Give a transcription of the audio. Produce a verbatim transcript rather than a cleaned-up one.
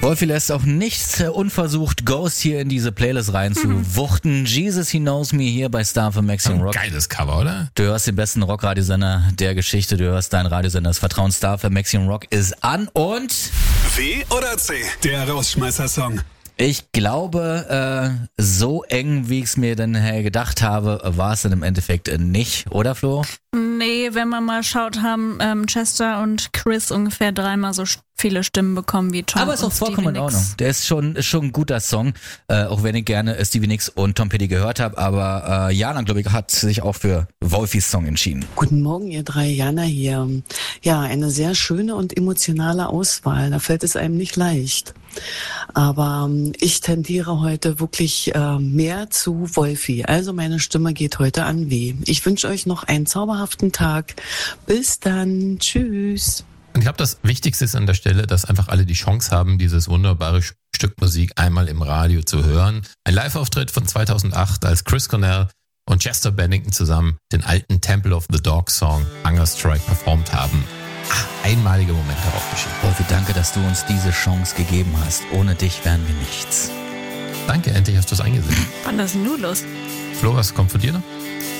Wolfi lässt auch nicht unversucht Ghost hier in diese Playlist reinzuwuchten. Mhm. Jesus He Knows Me hier bei Star für Maximum Rock. Geiles Cover, oder? Du hörst den besten Rockradiosender der Geschichte. Du hörst deinen Radiosender. Das Vertrauen Star für Maximum Rock ist an und... W oder C? Der Rausschmeißer-Song. Ich glaube, äh, so eng, wie ich es mir dann gedacht habe, war es dann im Endeffekt nicht, oder Flo? Nee, wenn man mal schaut, haben ähm, Chester und Chris ungefähr dreimal so viele Stimmen bekommen wie Tom. Aber ist auch vollkommen in Ordnung. Der ist schon ist schon ein guter Song, äh, auch wenn ich gerne Stevie Nicks und Tom Petty gehört habe. Aber äh, Jana, glaube ich, hat sich auch für Wolfis Song entschieden. Guten Morgen, ihr drei. Jana hier. Ja, eine sehr schöne und emotionale Auswahl. Da fällt es einem nicht leicht. Aber ähm, ich tendiere heute wirklich äh, mehr zu Wolfi. Also meine Stimme geht heute an W. Ich wünsche euch noch einen zauberhaften Tag. Bis dann. Tschüss. Und ich glaube, das Wichtigste ist an der Stelle, dass einfach alle die Chance haben, dieses wunderbare Stück Musik einmal im Radio zu hören. Ein Live-Auftritt von zweitausendacht, als Chris Cornell und Chester Bennington zusammen den alten Temple of the Dog Song Hunger Strike performt haben. Ach, einmalige Momente aufgeschrieben. Wolfi, danke, dass du uns diese Chance gegeben hast. Ohne dich wären wir nichts. Danke, endlich hast du es eingesehen. Wann ist denn nur los? Flo, was kommt von dir noch?